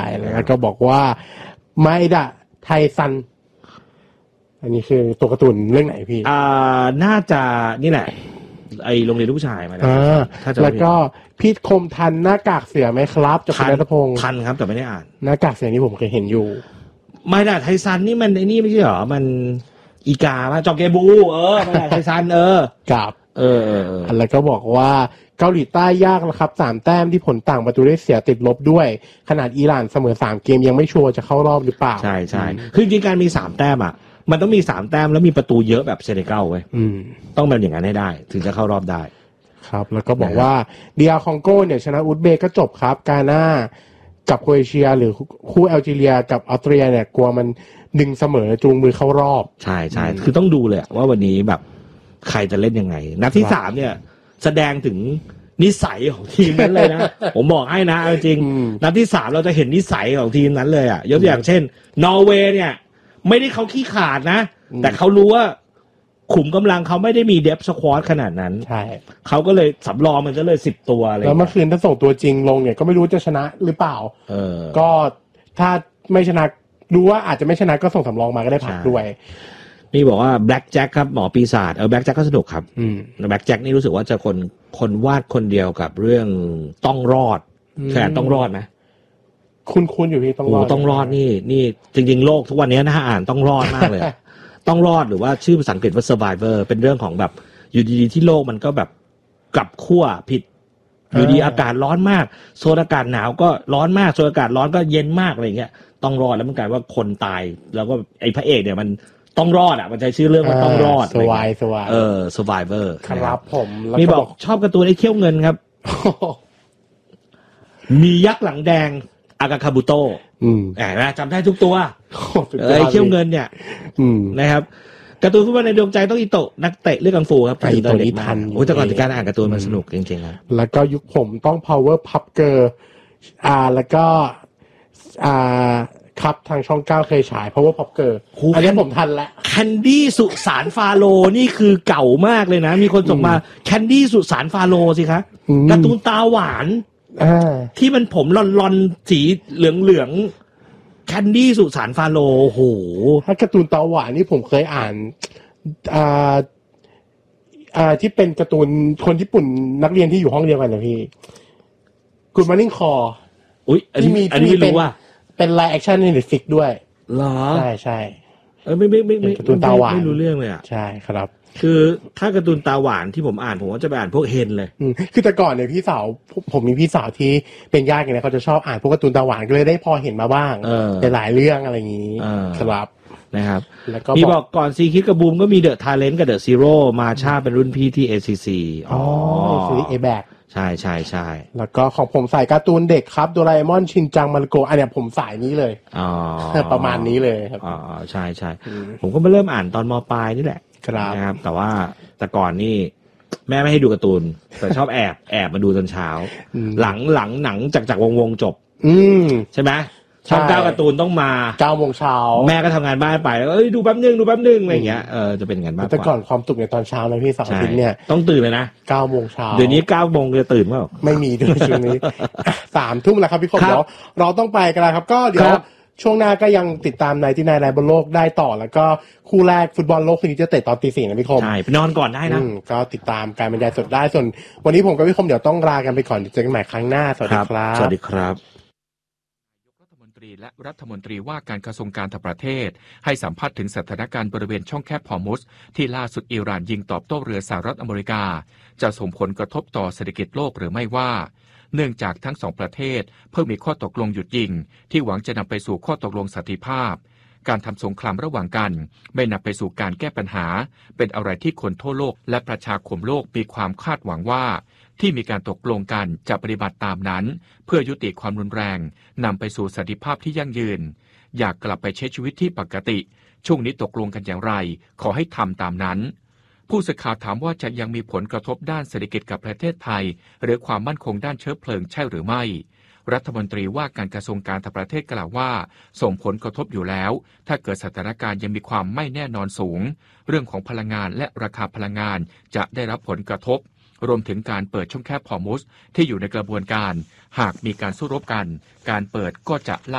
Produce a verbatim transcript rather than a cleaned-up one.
แล้วก็บอกว่าไมดะไทซันอันนี้คือตัวการ์ตูนเรื่องไหนพี่อ่าน่าจะนี่แหละไอโรงเรียนลูกชายมาแล้วก็พีทคมทันหน้ากากเสือไหมครับจากคุณณัฐพงศ์ทันครับแต่ไม่ได้อ่านหน้ากากเสือนี่ผมเคยเห็นอยู่ไม่ได้ไทซันนี่มันไอ้นี่ไม่ใช่หรอมันอีกาป่ะจอเกบูเออไม่ได้ไทซันเออกับเออเออแล้วก็บอกว่าเกาหลีใต้ยากแล้วครับสามแต้มที่ผลต่างประตูได้เสียติดลบด้วยขนาดอิหร่านเสมอสามเกมยังไม่ชัวร์จะเข้ารอบหรือเปล่าใช่ๆคือจริงๆการมีสามแต้มอ่ะมันต้องมีสามแต้มแล้วมีประตูเยอะแบบเซเนกัลเว้ยต้องเป็นอย่างนั้นให้ได้ถึงจะเข้ารอบได้ครับแล้วก็บอกว่าดีอาร์คองโกเนี่ยชนะอุซเบกก็จบครับกาน่ากับโครเอเชียหรือคู่แอลจีเรียกับออสเตรียเนี่ยกลัวมันดึงเสมอจูงมือเข้ารอบใช่ๆคือต้องดูเลยว่าวันนี้แบบใครจะเล่นยังไงนัดที่สามเนี่ยแสดงถึงนิสัยของทีมนั้นเลยนะผมบอกให้นะจริงนัดที่สามเราจะเห็นนิสัยของทีมนั้นเลยอ่ะยกตัวอย่างเช่นนอร์เวย์เนี่ยไม่ได้เขาขี้ขาดนะแต่เขารู้ว่าขุมกำลังเขาไม่ได้มีเดฟสควอตขนาดนั้นใช่เขาก็เลยสำรองมันก็เลยสิบตัวอะไรแล้วเมื่อคืนถ้าส่งตัวจริงลงเนี่ยก็ไม่รู้จะชนะหรือเปล่าเออก็ถ้าไม่ชนะรู้ว่าอาจจะไม่ชนะก็ส่งสำรองมาก็ได้พักด้วยนี่บอกว่าแบล็กแจ็คครับหมอปีศาจเออแบล็กแจ็คก็สนุกครับแบล็กแจ็คนี่รู้สึกว่าจะคนคนวาดคนเดียวกับเรื่องต้องรอดแค่ต้องรอดไหมคุ้นๆอยู่พี่ต้องรอดต้องรอดนี่นี่จริงๆโลกทุกวันนี้น่าอ่านต้องรอดมากเลยต้องรอดหรือว่าชื่อภาษาอังกฤษว่า survivor เป็นเรื่องของแบบอยู่ดีๆที่โลกมันก็แบบกลับขั้วผิดอยู่ดีอากาศร้อนมากโซนอากาศหนาวก็ร้อนมากโซนอากาศร้อนก็เย็นมากอะไรอย่างเงี้ยต้องรอดแล้วมันกลายว่าคนตายแล้วก็ไอ้พระเอกเนี่ยมันต้องรอดอ่ะมันใช้ชื่อเรื่องว่าต้องรอด survivor เออ survivor ครับผมมีบอกชอบการ์ตูนไอ้เขี้ยวเงินครับมียักษ์หลังแดงอากาคาบุโตะอืมแหมจำได้ทุกตัวไอ้เขี้ยวเงินเนี่ยนะครับการ์ตูนฟุตบอลในดวงใจต้องอิโตะนักเตะเรื่องกังฟูครับอิโตะนี่ทันโอ้แต่ก่อนที่การอ่านการ์ตูนมันสนุกจริงๆครับแล้วก็ยุคผมต้อง power pup girl อ่าแล้วก็อ่าครับทางช่องเก้าเคยฉาย power pup girl อันนี้ผมทันแล้วแคนดี้สุสานฟาโลนี่คือเก่ามากเลยนะมีคนส่งมาแคนดี้สุสานฟาโลสิครับการ์ตูนตาหวานที่มันผมลอนๆสีเหลืองๆแคนดี้สุสานฟาโลโอ้โหถ้าการ์ตูนตาหวานนี่ผมเคยอ่านอ่าอ่าที่เป็นการ์ตูนคนญี่ปุ่นนักเรียนที่อยู่ห้องเดียวกันนะพี่ Good Morning Call อุ๊ยอันนี้อันนี้รู้ว่าเป็นไลฟ์แอคชั่นใน Netflix ด้วยเหรอใช่ๆเออไม่ไม่ไม่ไม่การ์ตูนตาหวานไม่รู้เรื่องเลยอ่ะใช่ครับคือถ้าการ์ตูนตาหวานที่ผมอ่านผมก็จะไปอ่านพวกเฮนเลยคือแต่ก่อนเนี่ยพี่สาวผมมีพี่สาวที่เป็นญาติกันเนี่ยเขาจะชอบอ่านพวกการ์ตูนตาหวานก็เลยได้พอเห็นมาบ้างในหลายเรื่องอะไรอย่างนี้ครับนะครับมีบอกก่อนซีคิดกับบูมก็มีเดอะทาเลนต์กับเดอะซีโร่มาชาเป็นรุ่นพี่ที่ เอ ซี ซีอ๋อซีรีส์ A-Back ใช่ใช่ใช่แล้วก็ของผมสายการ์ตูนเด็กครับโดราเอมอนชินจังมารุโกะอันเนี้ยผมสายนี้เลยอ๋อประมาณนี้เลยครับอ๋อใช่ใช่ผมก็มาเริ่มอ่านตอนม.ปลายนี่แหละนะครับแต่ว่าแต่ก่อนนี่แม่ไม่ให้ดูการ์ตูนแต่ชอบแอบแอบมาดูตอนเช้าหลังหลังหนังจากจากวงวงจบใช่ไหมช่องเก้าการ์ตูนต้องมาเก้าโมงเช้าแม่ก็ทำงานบ้านไปแล้วเอ้ยดูแป๊บนึงดูแป๊บนึงอะไรอย่างเงี้ยเออจะเป็นงานบ้านแต่ก่อนความสุขในตอนเช้าเลยพี่เสาร์อาทิตย์เนี่ยต้องตื่นเลยนะเก้าโมงเช้าเดี๋ยวนี้เก้าโมงจะตื่นเปล่าไม่มีด้วยช่วงนี้สามทุ่มแล้วครับพี่คมเดี๋ยวเราต้องไปกันแล้วครับก็เดี๋ยวช่วงหน้าก็ยังติดตามในที่นายไลน์บนโลกได้ต่อแล้วก็คู่แรกฟุตบอลโลกคืนนี้จะเตะตอนตีสี่นะพี่คมใช่ไปนอนก่อนได้นะก็ติดตามการบรรยายสดได้ส่วนวันนี้ผมกับพี่คมเดี๋ยวต้องลากันไปก่อนเจอกันใหม่ครั้งหน้าสวัสดีครับสวัสดีครับรัฐมนตรีและรัฐมนตรีว่าการกระทรวงการต่างประเทศให้สัมภาษณ์ถึงสถานการณ์บริเวณช่องแคบฮอร์มุซที่ล่าสุดอิหร่านยิงตอบโต้เรือสหรัฐอเมริกาจะส่งผลกระทบต่อเศรษฐกิจโลกหรือไม่ว่าเนื่องจากทั้งสองประเทศเพิ่งมีข้อตกลงหยุดยิงที่หวังจะนำไปสู่ข้อตกลงสันติภาพการทำสงครามระหว่างกันไม่นำไปสู่การแก้ปัญหาเป็นอะไรที่คนทั่วโลกและประชาคมโลกมีความคาดหวังว่าที่มีการตกลงกันจะปฏิบัติตามนั้นเพื่อยุติความรุนแรงนำไปสู่สันติภาพที่ยั่งยืนอยากกลับไปใช้ชีวิตที่ปกติช่วงนี้ตกลงกันอย่างไรขอให้ทำตามนั้นผู้สื่อข่าวถามว่าจะยังมีผลกระทบด้านเศรษฐกิจกับประเทศไทยหรือความมั่นคงด้านเชื้อเพลิงใช่หรือไม่รัฐมนตรีว่าการกระทรวงการต่างประเทศกล่าวว่าส่งผลกระทบอยู่แล้วถ้าเกิดสถานการณ์ยังมีความไม่แน่นอนสูงเรื่องของพลังงานและราคาพลังงานจะได้รับผลกระทบรวมถึงการเปิดช่องแคบฮอร์มุซที่อยู่ในกระบวนการหากมีการสู้รบกันการเปิดก็จะ